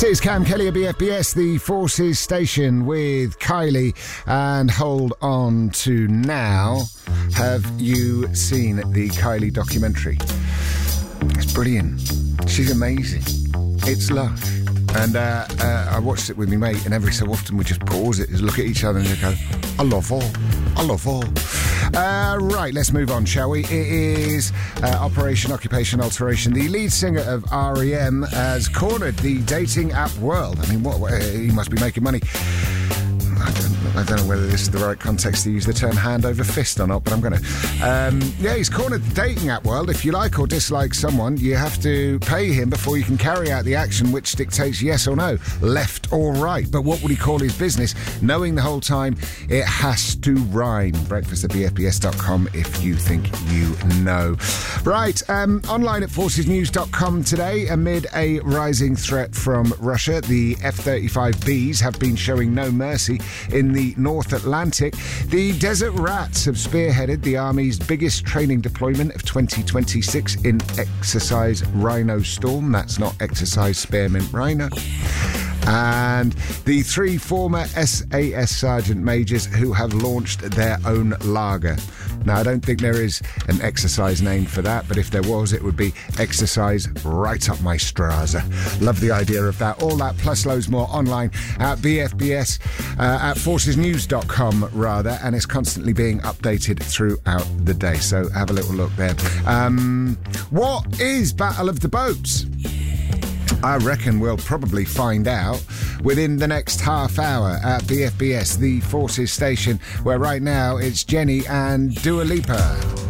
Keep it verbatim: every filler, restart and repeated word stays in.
is Cam Kelly at B F B S, the Forces Station with Kylie. And hold on to now. Have you seen the Kylie documentary? It's brilliant. She's amazing. It's lush. And uh, uh, I watched it with my mate, and every so often we just pause it, just look at each other and just go, I love her. I love her. Uh, right, let's move on, shall we? It is uh, Operation Occupation Alteration. The lead singer of R E M has cornered the dating app world. I mean, what? what he must be making money. I don't, I don't know whether this is the right context to use the term hand over fist or not, but I'm going to. Um, yeah, he's cornered the dating app world. If you like or dislike someone, you have to pay him before you can carry out the action which dictates yes or no, left or right. But what would he call his business, knowing the whole time it has to rhyme? Breakfast at b f b s dot com if you think you know. Right, um, online at forces news dot com today, amid a rising threat from Russia, the F thirty-five Bs have been showing no mercy in the North Atlantic. The Desert Rats have spearheaded the Army's biggest training deployment of twenty twenty-six in Exercise Rhino Storm. That's not Exercise Spearmint Rhino. And the three former S A S Sergeant Majors who have launched their own lager. Now, I don't think there is an exercise name for that, but if there was, it would be Exercise Right Up My Straza. Love the idea of that. All that plus loads more online at B F B S, uh, at forces news dot com rather, and it's constantly being updated throughout the day. So have a little look there. Um, what is Battle of the Boats? I reckon we'll probably find out within the next half hour at B F B S, the Forces Station, where right now it's Jenny and Dua Lipa.